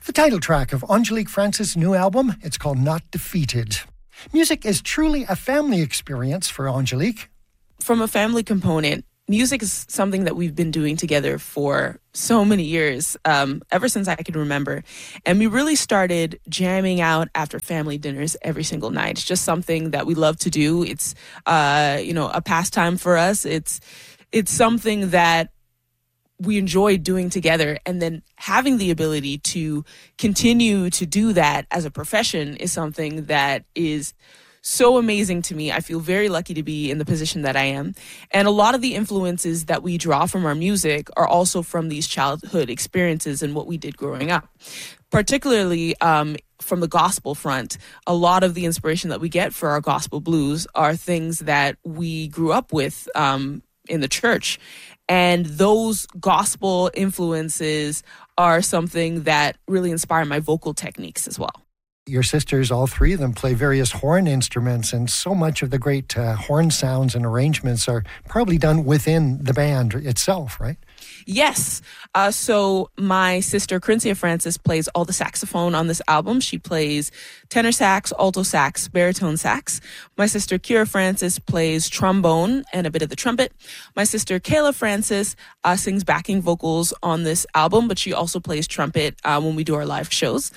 The title track of Angelique Francis' new album, it's called Not Defeated. Music is truly a family experience for Angelique. From a family component, music is something that we've been doing together for so many years, ever since I can remember. And we really started jamming out after family dinners every single night. It's just something that we love to do. It's, a pastime for us. It's something that we enjoy doing together, and then having the ability to continue to do that as a profession is something that is so amazing to me. I feel very lucky to be in the position that I am. And a lot of the influences that we draw from our music are also from these childhood experiences and what we did growing up. Particularly from the gospel front, a lot of the inspiration that we get for our gospel blues are things that we grew up with in the church. And those gospel influences are something that really inspire my vocal techniques as well. Your sisters, all three of them, play various horn instruments, and so much of the great horn sounds and arrangements are probably done within the band itself, right? Yes. So my sister, Corinthia Francis, plays all the saxophone on this album. She plays tenor sax, alto sax, baritone sax. My sister, Kira Francis, plays trombone and a bit of the trumpet. My sister, Kayla Francis, sings backing vocals on this album, but she also plays trumpet when we do our live shows.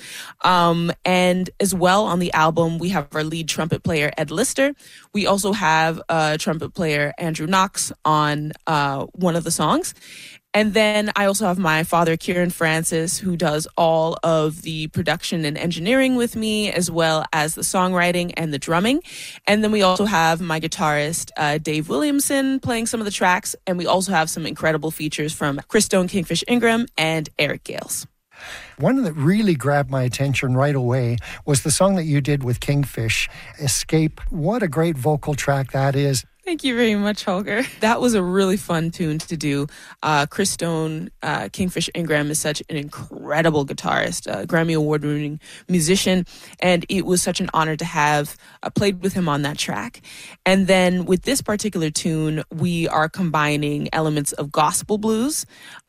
And as well on the album, we have our lead trumpet player, Ed Lister. We also have trumpet player, Andrew Knox, on one of the songs. And then I also have my father, Kieran Francis, who does all of the production and engineering with me, as well as the songwriting and the drumming. And then we also have my guitarist, Dave Williamson, playing some of the tracks. And we also have some incredible features from Chris Stone, Kingfish Ingram, and Eric Gales. One that really grabbed my attention right away was the song that you did with Kingfish, Escape. What a great vocal track that is. Thank you very much, Holger. That was a really fun tune to do. Chris Stone, Kingfish Ingram is such an incredible guitarist, Grammy Award-winning musician, and it was such an honor to have played with him on that track. And then with this particular tune, we are combining elements of gospel blues,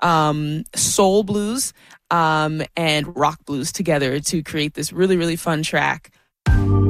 soul blues, and rock blues together to create this really, really fun track.